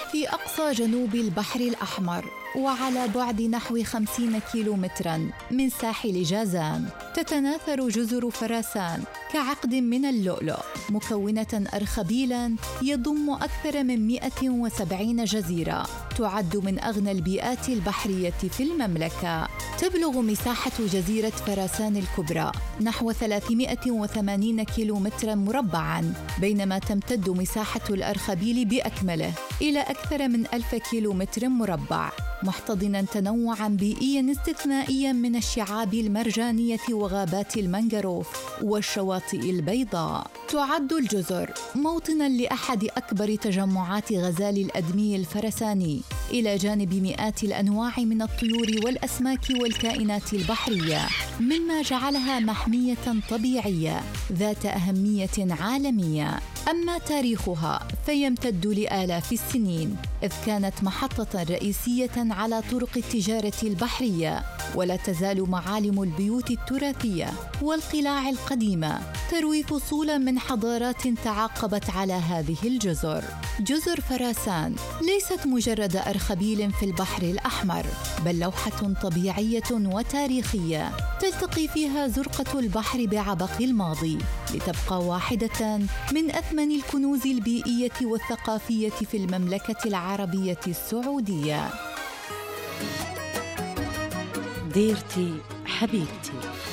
في أقصى جنوب البحر الأحمر، وعلى بعد نحو 50 كيلومتراً من ساحل جازان. تتناثر جزر فراسان كعقد من اللؤلؤ، مكونة أرخبيلاً يضم أكثر من 170 جزيرة، تعد من أغنى البيئات البحرية في المملكة. تبلغ مساحة جزيرة فراسان الكبرى نحو 380 كيلومتراً مربعاً، بينما تمتد مساحة الأرخبيل بأكمله إلى أكثر من 1000 كيلومتر مربع، محتضناً تنوعاً بيئياً استثنائياً من الشعاب المرجانية وغابات المنغروف والشواطئ البيضاء. تعد الجزر موطناً لأحد أكبر تجمعات غزال الأدمي الفرساني، إلى جانب مئات الأنواع من الطيور والأسماك والكائنات البحرية، مما جعلها محمية طبيعية ذات أهمية عالمية. أما تاريخها فيمتد لآلاف السنين، إذ كانت محطة رئيسية على طرق التجارة البحرية، ولا تزال معالم البيوت التراثية والقلاع القديمة تروي فصولا من حضارات تعاقبت على هذه الجزر. جزر فراسان ليست مجرد أرخبيل في البحر الأحمر، بل لوحة طبيعية وتاريخية تلتقي فيها زرقة البحر بعبق الماضي، لتبقى واحدة من أثمن الكنوز البيئية والثقافية في المملكة العربية السعودية. ديرتي حبيبتي.